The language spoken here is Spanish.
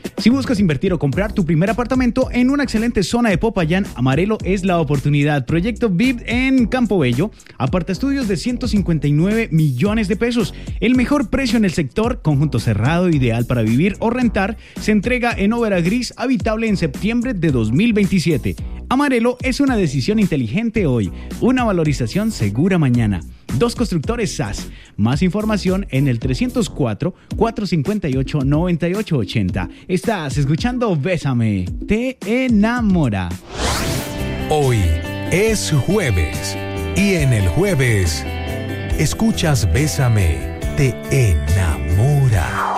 Si buscas invertir o comprar tu primer apartamento en una excelente zona de Popayán, Amarelo es la oportunidad. Proyecto VIP en Campo Bello, apartaestudios de 159 millones de pesos. El mejor precio en el sector, conjunto cerrado, ideal para vivir o rentar, se entrega en Óvera Gris, habitable en septiembre de 2027. Amarelo es una decisión inteligente hoy, una valorización segura mañana. Dos Constructores SAS. Más información en el 304-458-9880. Estás escuchando Bésame, te enamora. Hoy es jueves y en el jueves escuchas Bésame, te enamora.